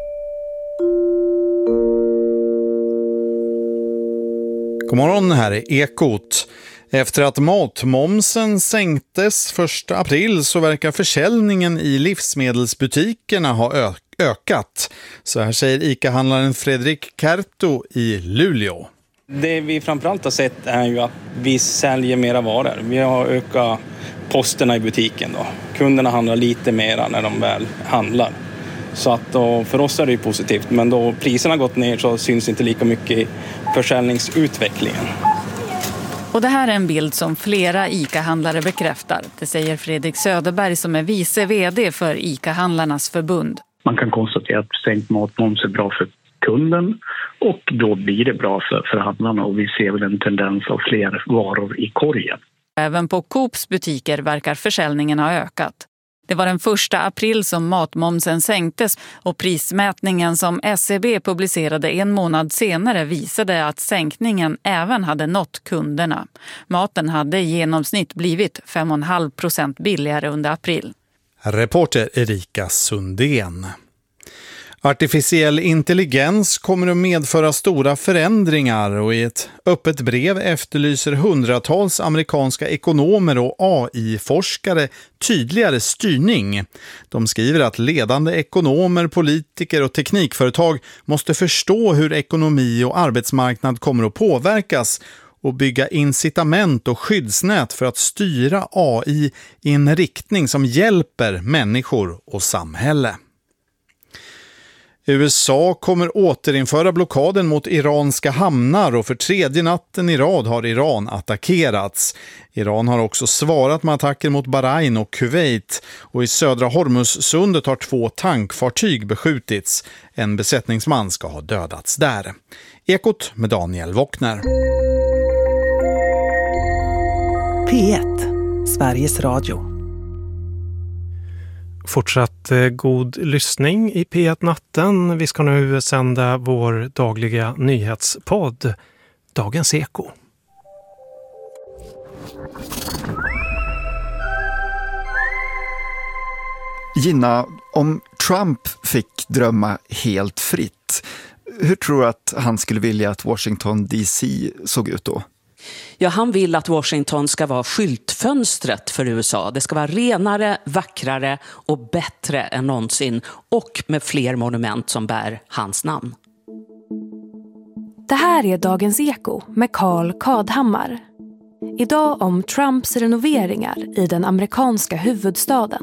God morgon, här är Ekot. Efter att matmomsen sänktes första april så verkar försäljningen i livsmedelsbutikerna ha ö- ökat. Så här säger ICA-handlaren Fredrik Kerto i Luleå.
Det vi framförallt har sett är ju att vi säljer mera varor. Vi har ökat posterna i butiken då. Kunderna handlar lite mera när de väl handlar. Så att då, för oss är det ju positivt. Men då priserna har gått ner så syns inte lika mycket i försäljningsutvecklingen.
Och det här är en bild som flera ICA-handlare bekräftar. Det säger Fredrik Söderberg som är vice vd för ICA-handlarnas förbund.
Man kan konstatera att sänkt matmoms är bra för kunden och då blir det bra för, för handlarna och vi ser väl en tendens av fler varor i korgen.
Även på Coops butiker verkar försäljningen ha ökat. Det var den första april som matmomsen sänktes och prismätningen som S E B publicerade en månad senare visade att sänkningen även hade nått kunderna. Maten hade i genomsnitt blivit fem komma fem procent billigare under april.
Reporter Erika Sundén. Artificiell intelligens kommer att medföra stora förändringar och i ett öppet brev efterlyser hundratals amerikanska ekonomer och A I-forskare tydligare styrning. De skriver att ledande ekonomer, politiker och teknikföretag måste förstå hur ekonomi och arbetsmarknad kommer att påverkas och bygga incitament och skyddsnät för att styra A I i en riktning som hjälper människor och samhälle. U S A kommer återinföra blockaden mot iranska hamnar och för tredje natten i rad har Iran attackerats. Iran har också svarat med attacker mot Bahrain och Kuwait och i södra Hormuzsundet har två tankfartyg beskjutits. En besättningsman ska ha dödats där. Ekot med Daniel Wockner.
P ett, Sveriges Radio.
Fortsatt eh, god lyssning i P ett-natten. Vi ska nu sända vår dagliga nyhetspodd, Dagens Eko.
Gina, om Trump fick drömma helt fritt, hur tror du att han skulle vilja att Washington D C såg ut då?
Ja, han vill att Washington ska vara skyltfönstret för U S A. Det ska vara renare, vackrare och bättre än någonsin och med fler monument som bär hans namn.
Det här är Dagens Eko med Carl Kadhammar. Idag om Trumps renoveringar i den amerikanska huvudstaden.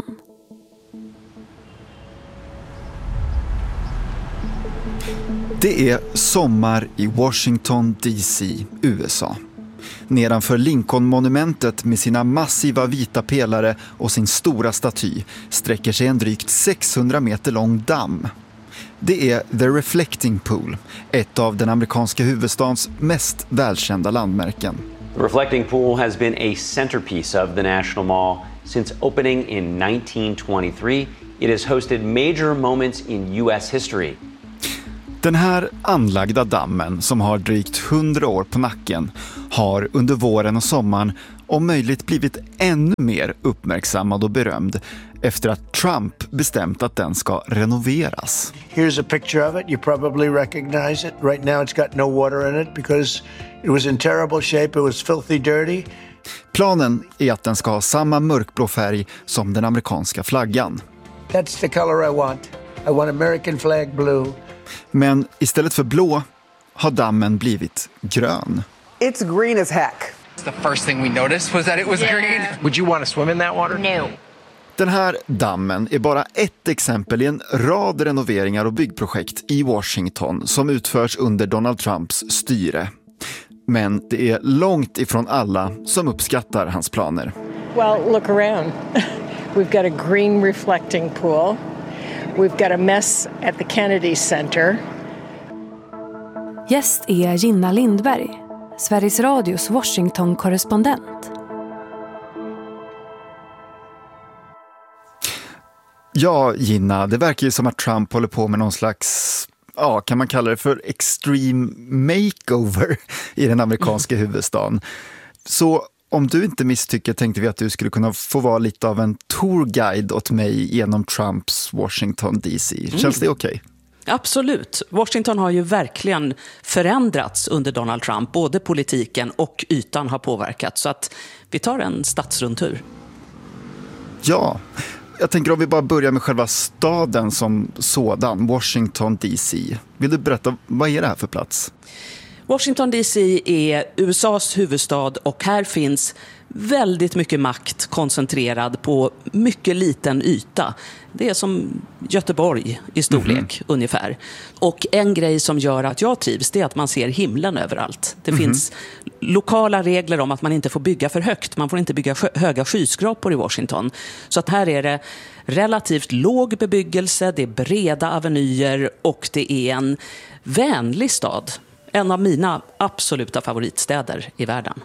Det är sommar i Washington D C, U S A. Nedanför Lincoln-monumentet med sina massiva vita pelare och sin stora staty sträcker sig en drygt sexhundra meter lång damm. Det är The Reflecting Pool, ett av den amerikanska huvudstadens mest välkända landmärken.
The Reflecting Pool has been a centerpiece of the National Mall since opening in nineteen twenty-three. It has hosted major moments in U S history.
Den här anlagda dammen, som har drygt hundra år på nacken, har under våren och sommaren om möjligt blivit ännu mer uppmärksammad och berömd efter att Trump bestämt att den ska renoveras.
Here's a picture of it. You probably recognize it. Right now it's got no water in it because it was in terrible shape. It was filthy dirty.
Planen är att den ska ha samma mörkblå färg som den amerikanska flaggan.
That's the color I want. I want American flag blue.
Men istället för blå har dammen blivit grön.
It's green as heck.
The first thing we noticed was that it was yeah. green. Would you want to swim in that water?
No.
Den här dammen är bara ett exempel i en rad renoveringar och byggprojekt i Washington som utförs under Donald Trumps styre. Men det är långt ifrån alla som uppskattar hans planer.
Well, look around. We've got a green reflecting pool. We've got a mess at the Kennedy Center.
Gäst är Gina Lindberg, Sveriges Radios Washington-korrespondent.
Ja, Gina, det verkar ju som att Trump håller på med någon slags, ja, kan man kalla det för extreme makeover i den amerikanska huvudstaden. Så om du inte misstycker tänkte vi att du skulle kunna få vara lite av en tourguide åt mig genom Trumps Washington D C. Känns mm. det okej? Okay?
Absolut. Washington har ju verkligen förändrats under Donald Trump. Både politiken och ytan har påverkats. Så att vi tar en stadsrundtur.
Ja, jag tänker om vi bara börjar med själva staden som sådan, Washington D C. Vill du berätta, vad är det här för plats?
Washington D C är U S A:s huvudstad och här finns väldigt mycket makt koncentrerad på mycket liten yta. Det är som Göteborg i storlek mm-hmm. ungefär. Och en grej som gör att jag trivs, det är att man ser himlen överallt. Det mm-hmm. finns lokala regler om att man inte får bygga för högt. Man får inte bygga sjö- höga skyskrapor i Washington. Så att här är det relativt låg bebyggelse, det är breda avenyer och det är en vänlig stad. En av mina absoluta favoritstäder i världen.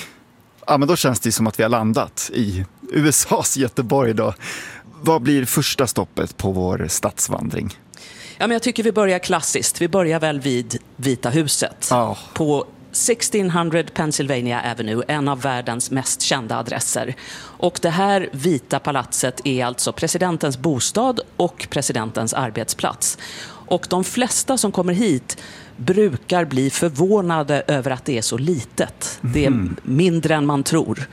Ja, men då känns det som att vi har landat i U S A:s Göteborg då. Vad blir första stoppet på vår stadsvandring?
Ja, men jag tycker vi börjar klassiskt. Vi börjar väl vid Vita huset. Oh. På sextonhundra Pennsylvania Avenue, en av världens mest kända adresser. Och det här vita palatset är alltså presidentens bostad och presidentens arbetsplats. Och de flesta som kommer hit brukar bli förvånade över att det är så litet. Det är mindre än man tror.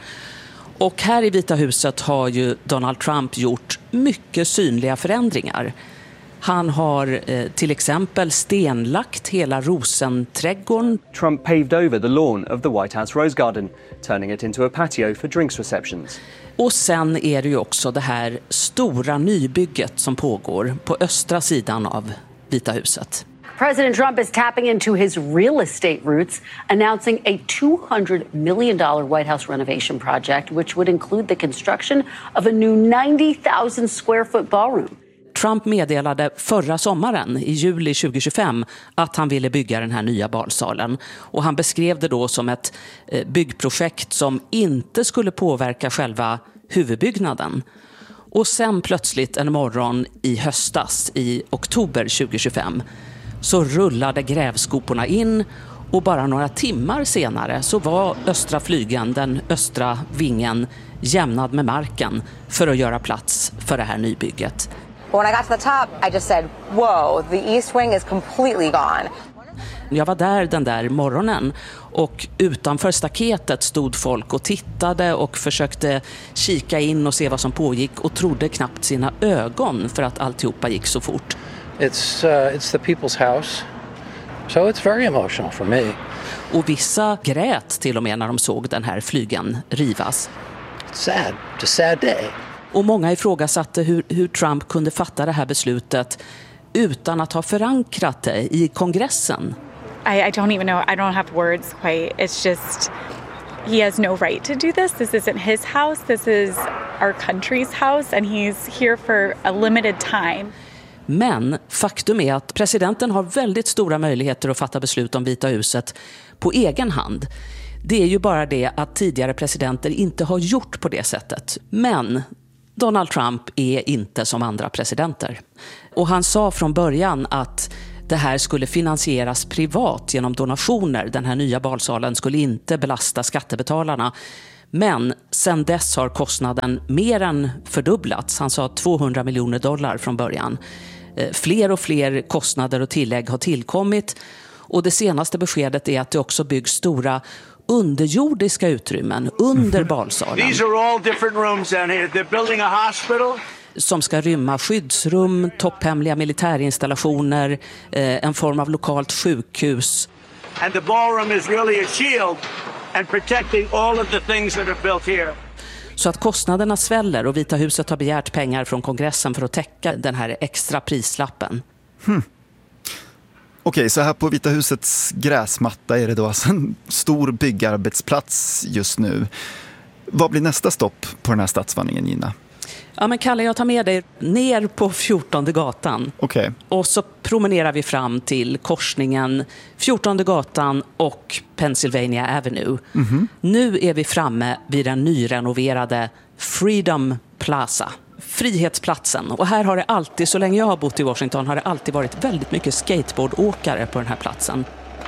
Och här i Vita huset har ju Donald Trump gjort mycket synliga förändringar. Han har eh, till exempel stenlagt hela Rosenträdgården.
Trump paved over the lawn of the White House Rose Garden, turning it into a patio for drinks receptions.
Och sen är det ju också det här stora nybygget som pågår på östra sidan av Vita huset.
President Trump is tapping into his real estate roots, announcing a two hundred million dollars White House renovation project, which would include the construction of a new ninety thousand square foot ballroom.
Trump meddelade förra sommaren, i juli tjugohundratjugofem, att han ville bygga den här nya balsalen. Och han beskrev det då som ett byggprojekt som inte skulle påverka själva huvudbyggnaden. Och sen plötsligt en morgon i höstas, i oktober tjugohundratjugofem, så rullade grävskoporna in och bara några timmar senare så var östra flygeln, den östra vingen, jämnad med marken för att göra plats för det här nybygget.
When I got to the top, I just said, whoa, the east wing is completely gone.
Jag var där den där morgonen och utanför staketet stod folk och tittade och försökte kika in och se vad som pågick och trodde knappt sina ögon för att alltihopa gick så fort.
It's uh, it's the people's house. So it's very emotional for me.
Och vissa grät till och med när de såg den här flygen rivas.
It's sad. It's a sad day.
Och många ifrågasatte hur, hur Trump kunde fatta det här beslutet utan att ha förankrat det i kongressen.
I, I don't even know. I don't have words quite. It's just
he has no right to do this. This isn't his house. This is our country's house, and he's here for a limited time.
Men faktum är att presidenten har väldigt stora möjligheter att fatta beslut om Vita huset på egen hand. Det är ju bara det att tidigare presidenter inte har gjort på det sättet. Men Donald Trump är inte som andra presidenter. Och han sa från början att det här skulle finansieras privat genom donationer. Den här nya balsalen skulle inte belasta skattebetalarna. Men sen dess har kostnaden mer än fördubblats. Han sa tvåhundra miljoner dollar från början. Fler och fler kostnader och tillägg har tillkommit. Och det senaste beskedet är att det också byggs stora underjordiska utrymmen under balsalen.
These are all different rooms down here. They're building a hospital.
Som ska rymma skyddsrum, topphemliga militärinstallationer, eh, en form av lokalt sjukhus.
And the ballroom is really a shield and protecting all of the things that are built here.
Så att kostnaderna sväller och Vita huset har begärt pengar från kongressen för att täcka den här extra prislappen.
Hmm. Okej, så här på Vita husets gräsmatta är det då alltså en stor byggarbetsplats just nu. Vad blir nästa stopp på den här stadsvandringen, Gina?
Ja, men Kalle, jag tar med dig ner på fjortonde gatan.
Okej. Okay.
Och så promenerar vi fram till korsningen fjortonde gatan och Pennsylvania Avenue. Mm-hmm. Nu är vi framme vid den nyrenoverade Freedom Plaza. Frihetsplatsen. Och här har det alltid, så länge jag har bott i Washington, har det alltid varit väldigt mycket skateboardåkare på den här platsen.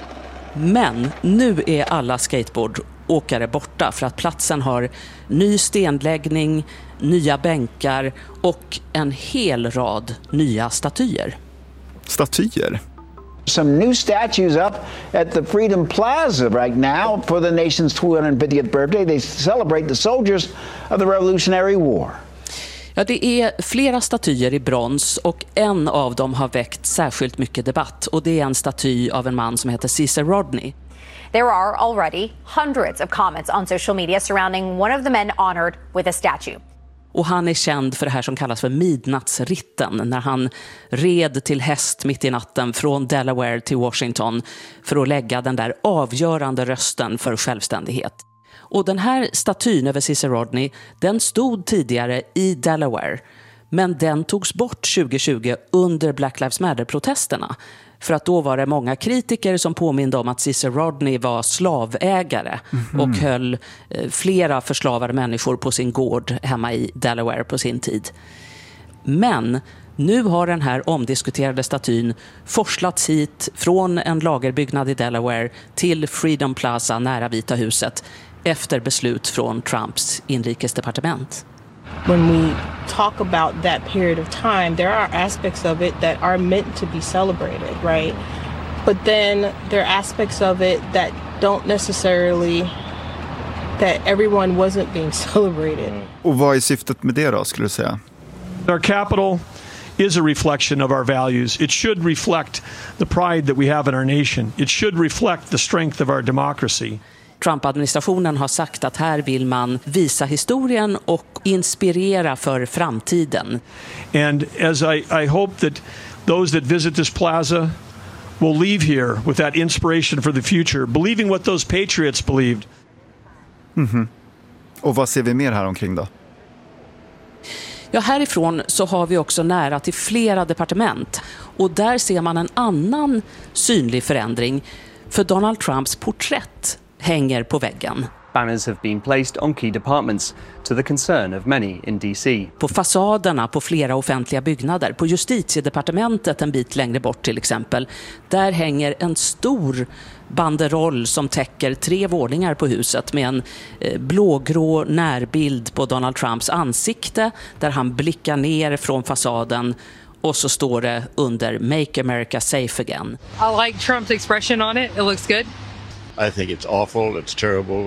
Men nu är alla skateboardåkare borta för att platsen har ny stenläggning, nya bänkar och en hel rad nya statyer.
Statyer?
Some new statues up at the Freedom Plaza right now for the nation's two hundred fiftieth birthday. They celebrate the soldiers of the Revolutionary War.
Ja, det är flera statyer i brons och en av dem har väckt särskilt mycket debatt. Och det är en staty av en man som heter Cesar Rodney.
There are already hundreds of comments on social media surrounding one of the men honored with a statue.
Och han är känd för det här som kallas för midnattsritten, när han red till häst mitt i natten från Delaware till Washington för att lägga den där avgörande rösten för självständighet. Och den här statyn över Cesar Rodney, den stod tidigare i Delaware, men den togs bort tjugo tjugo under Black Lives Matter-protesterna. För att då var det många kritiker som påminde om att Cesar Rodney var slavägare mm-hmm. och höll eh, flera förslavade människor på sin gård hemma i Delaware på sin tid. Men nu har den här omdiskuterade statyn forslats hit från en lagerbyggnad i Delaware till Freedom Plaza nära Vita huset efter beslut från Trumps inrikesdepartement.
When we talk about that period of time, there are aspects of it that are meant to be celebrated, right? But then there are aspects of it that don't necessarily, that everyone wasn't being celebrated.
Och vad är syftet med det då, skulle du säga?
Our capital is a reflection of our values. It should reflect the pride that we have in our nation. It should reflect the strength of our democracy.
Trump-administrationen har sagt att här vill man visa historien och inspirera för framtiden.
And as I, I hope that those that visit this plaza will leave here with that inspiration for the future, believing what those patriots believed.
Mm-hmm. Och vad ser vi mer här omkring då?
Ja, härifrån så har vi också nära till flera departement. Och där ser man en annan synlig förändring, för Donald Trumps porträtt hänger på väggen.
Banners have been placed on key departments to the concern of many in D C.
På fasaderna på flera offentliga byggnader, på justitiedepartementet en bit längre bort till exempel, där hänger en stor banderoll som täcker tre våningar på huset med en eh, blågrå närbild på Donald Trumps ansikte där han blickar ner från fasaden, och så står det under Make America Safe Again.
I like Trump's expression on it. It looks good.
I think it's awful, it's terrible.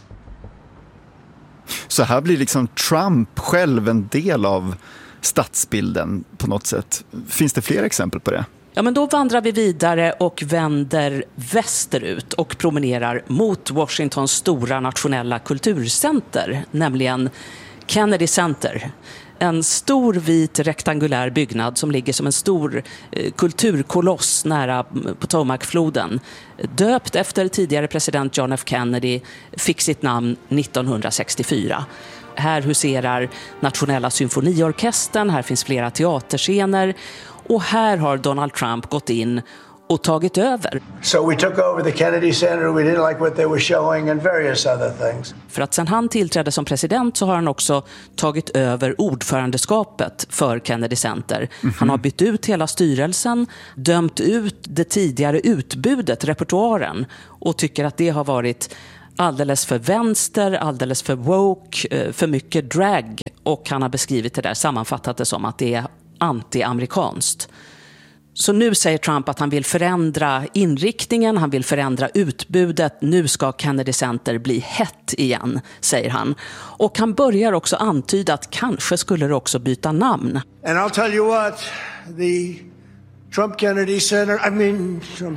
Så här blir liksom Trump själv en del av stadsbilden på något sätt. Finns det fler exempel på det?
Ja, men då vandrar vi vidare och vänder västerut och promenerar mot Washingtons stora nationella kulturcenter, nämligen Kennedy Center. En stor vit rektangulär byggnad som ligger som en stor eh, kulturkoloss nära Potomac-floden. Döpt efter tidigare president John F. Kennedy, fick sitt namn nittonhundrasextiofyra. Här huserar Nationella symfoniorkestern, här finns flera teaterscener och här har Donald Trump gått in och tagit över.
So we took over the Kennedy Center. We didn't like what they were showing and various other things.
För att sen han tillträdde som president så har han också tagit över ordförandeskapet för Kennedy Center. Mm-hmm. Han har bytt ut hela styrelsen, dömt ut det tidigare utbudet, repertoaren, och tycker att det har varit alldeles för vänster, alldeles för woke, för mycket drag, och han har beskrivit det där, sammanfattat det som att det är anti-amerikanskt. Så nu säger Trump att han vill förändra inriktningen, han vill förändra utbudet. Nu ska Kennedy Center bli hett igen, säger han. Och han börjar också antyda att kanske skulle det också byta namn.
And I'll tell you what, the Trump Kennedy Center, I mean, Trump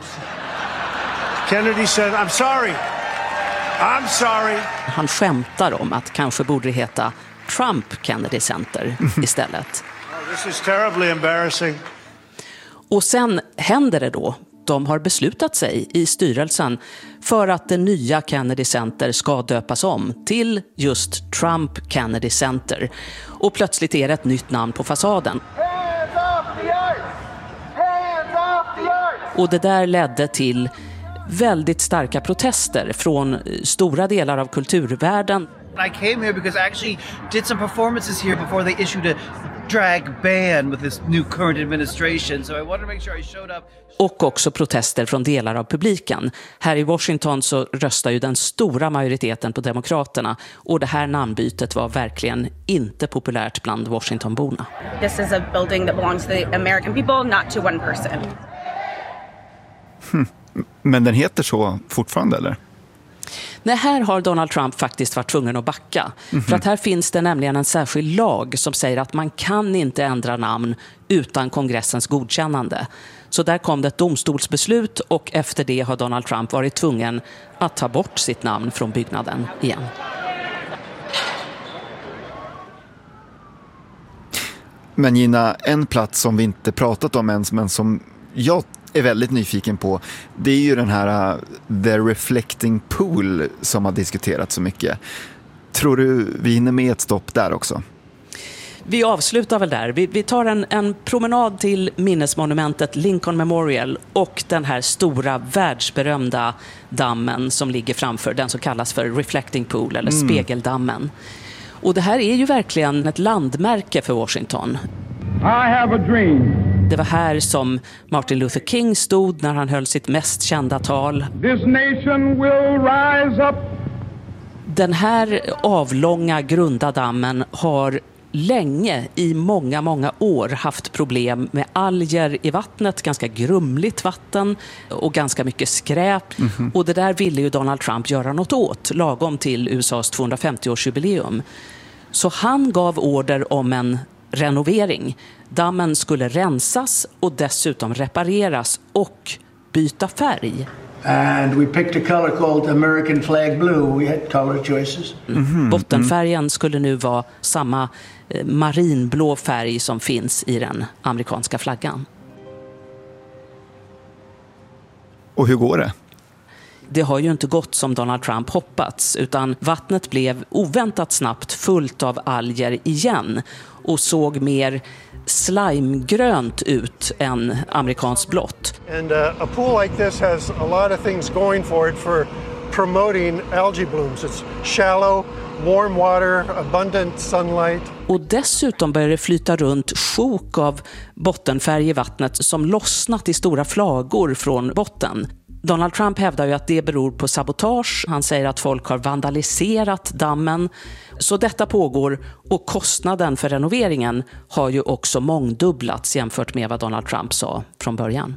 Kennedy Center, I'm sorry. I'm sorry.
Han skämtar om att kanske borde det heta Trump Kennedy Center istället.
Oh, this is terribly embarrassing.
Och sen händer det då. De har beslutat sig i styrelsen för att det nya Kennedy Center ska döpas om till just Trump Kennedy Center. Och plötsligt är det ett nytt namn på fasaden.
Hands off the earth! Hands off the earth!
Och det där ledde till väldigt starka protester från stora delar av kulturvärlden.
I came here because I actually did some performances here before they issued a drag ban with this new current administration, so I wanted to make sure I showed up.
Och också protester från delar av publiken. Här i Washington så röstar ju den stora majoriteten på Demokraterna, och det här namnbytet var verkligen inte populärt bland Washingtonborna.
This is a building that belongs to the American people, not to one person.
Hmm. Men den heter så fortfarande, eller?
Nej, här har Donald Trump faktiskt varit tvungen att backa. Mm-hmm. För att här finns det nämligen en särskild lag som säger att man kan inte ändra namn utan kongressens godkännande. Så där kom det ett domstolsbeslut, och efter det har Donald Trump varit tvungen att ta bort sitt namn från byggnaden igen.
Men Gina, en plats som vi inte pratat om ens, men som jag är väldigt nyfiken på, det är ju den här uh, The Reflecting Pool som har diskuterats så mycket. Tror du vi hinner med ett stopp där också?
Vi avslutar väl där. Vi, vi tar en, en promenad till minnesmonumentet Lincoln Memorial och den här stora världsberömda dammen som ligger framför, den som kallas för Reflecting Pool eller mm. spegeldammen. Och det här är ju verkligen ett landmärke för Washington.
I have a dream.
Det var här som Martin Luther King stod när han höll sitt mest kända tal.
This nation will rise up.
Den här avlånga grunda dammen har länge, i många, många år, haft problem med alger i vattnet, ganska grumligt vatten och ganska mycket skräp. Mm-hmm. Och det där ville ju Donald Trump göra något åt, lagom till U S A:s tvåhundrafemtioårsjubileum. Så han gav order om en renovering. Dammen skulle rensas och dessutom repareras och byta färg.
And we picked a color called American flag blue. We had color choices.
Mm-hmm. Bottenfärgen skulle nu vara samma eh, marinblå färg som finns i den amerikanska flaggan.
Och hur går det?
Det har ju inte gått som Donald Trump hoppats, utan vattnet blev oväntat snabbt fullt av alger igen och såg mer slimegrönt ut än amerikanskt blått.
And uh, a pool like this has a lot of things going for it for promoting algae blooms. It's shallow, warm water, abundant sunlight.
Och dessutom börjar det flyta runt sjok av bottenfärg i vattnet som lossnat i stora flagor från botten. Donald Trump hävdar ju att det beror på sabotage. Han säger att folk har vandaliserat dammen. Så detta pågår, och kostnaden för renoveringen har ju också mångdubblats jämfört med vad Donald Trump sa från början.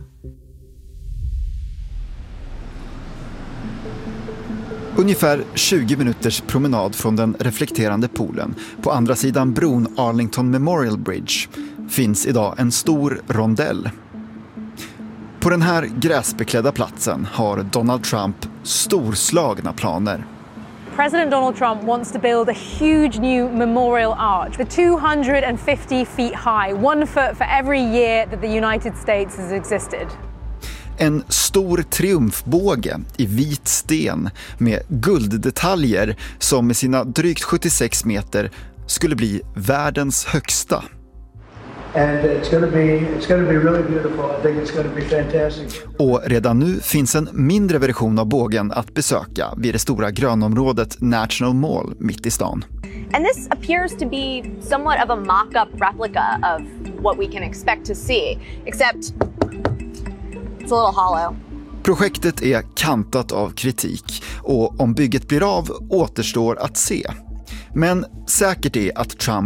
Ungefär tjugo minuters promenad från den reflekterande poolen på andra sidan bron Arlington Memorial Bridge finns idag en stor rondell. På den här gräsbeklädda platsen har Donald Trump storslagna planer.
President Donald Trump wants to build a huge new memorial arch. The two hundred fifty feet high, one foot for every year that the United States has existed.
En stor triumfbåge i vit sten med gulddetaljer som med sina drygt sjuttiosex meter skulle bli världens högsta.
And it's going to be it's going to be really beautiful. I think it's going to be fantastic.
Och redan nu finns en mindre version av bågen att besöka vid det stora grönområdet National Mall mitt i stan.
And this appears to be somewhat of a mock-up replica of what we can expect to see, except it's a little hollow.
Projektet är kantat av kritik och om bygget blir av återstår att se. Men säkert är att Trump